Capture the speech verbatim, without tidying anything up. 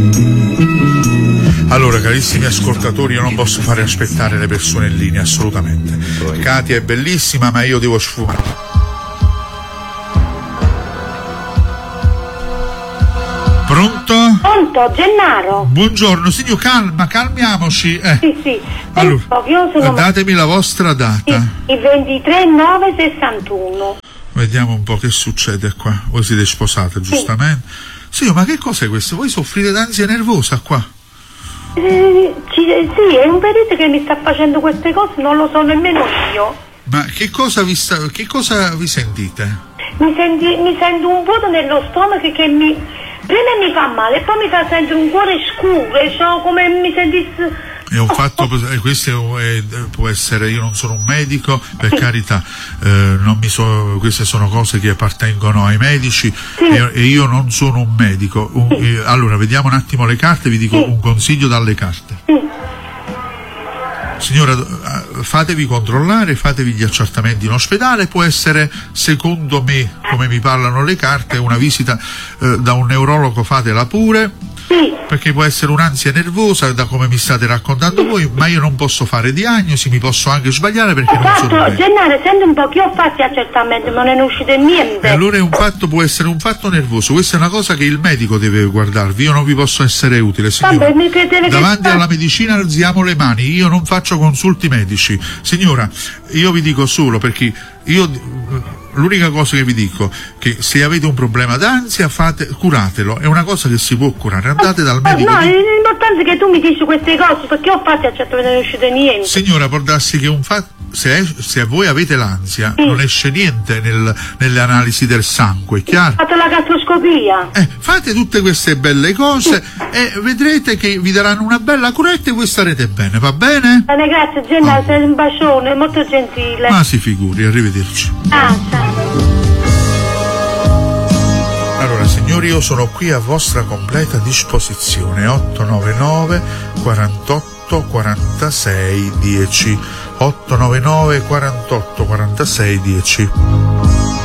Allora, carissimi ascoltatori, io non posso fare aspettare le persone in linea, assolutamente. Katia è bellissima, ma io devo sfumare. Pronto? Pronto, Gennaro. Buongiorno, signor, calma, calmiamoci. Eh. Sì, sì. Allora, io sono... datemi la vostra data. Sì, il ventitré nove sessantuno. Vediamo un po' che succede qua. Voi siete sposate, giustamente? Sì, sì, ma che cos'è questo? Voi soffrite d'ansia nervosa qua? Eh, ci, sì, è un perito che mi sta facendo queste cose, non lo so nemmeno io. Ma che cosa vi sta, che cosa vi sentite? Mi, senti, mi sento un vuoto nello stomaco che mi prima mi fa male e poi mi fa sentire un cuore scuro, cioè come mi sentissi... È un fatto, eh, questo è, può essere, io non sono un medico, per carità, eh, non mi so, queste sono cose che appartengono ai medici, sì. e, e io non sono un medico. Un, sì. eh, allora, vediamo un attimo le carte, vi dico sì. un consiglio dalle carte. Sì. Signora, fatevi controllare, fatevi gli accertamenti in ospedale, può essere, secondo me, come mi parlano le carte, una visita eh, da un neurologo, fatela pure. Sì. Perché può essere un'ansia nervosa, da come mi state raccontando voi, ma io non posso fare diagnosi, mi posso anche sbagliare perché esatto, non sono medico. Gennaro, senti un po' che ho fatto accertamento, ma non è uscito niente. E allora è un fatto, può essere un fatto nervoso, questa è una cosa che il medico deve guardarvi, io non vi posso essere utile, signora. Vabbè, mi credete davanti che... alla medicina alziamo le mani, io non faccio consulti medici. Signora, io vi dico solo perché io... L'unica cosa che vi dico che se avete un problema d'ansia, fate, curatelo, è una cosa che si può curare, andate dal medico. No, di... l'importante è che tu mi dici queste cose, perché ho fatto accertamento e non è uscito niente. Signora, può darsi che un fatto, se, se voi avete l'ansia, sì. non esce niente nel, nelle analisi del sangue, chiaro? Ho fatto la gastroscopia. Eh, fate tutte queste belle cose sì. e vedrete che vi daranno una bella curetta e voi starete bene, va bene? Bene, grazie Gennaro, oh. sei un bacione, molto gentile. Ma si figuri, arrivederci. Ah, ciao. Allora signori, io sono qui a vostra completa disposizione. Otto nove nove quarantotto quarantasei dieci. Otto nove nove quarantotto quarantasei dieci.